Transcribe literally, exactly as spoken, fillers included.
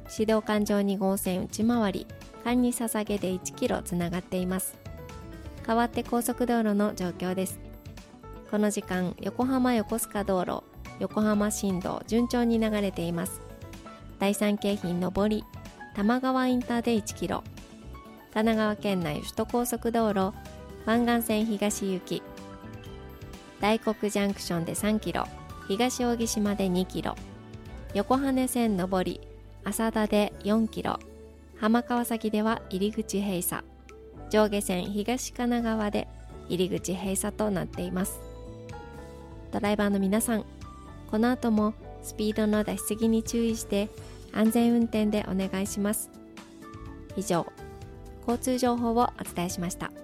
指導環状に号線内回り環に捧げでいちキロつながっています。代わって高速道路の状況です。この時間、横浜横須賀道路、横浜新道順調に流れています。だいさん京浜上り、多摩川インターでいちキロ、神奈川県内首都高速道路、湾岸線東行き、大黒ジャンクションでさんキロ、東扇島でにキロ、横羽線上り、浅田でよんキロ、浜川崎では入り口閉鎖、上下線東神奈川で入り口閉鎖となっています。ドライバーの皆さん、この後もスピードの出しすぎに注意して安全運転でお願いします。以上、交通情報をお伝えしました。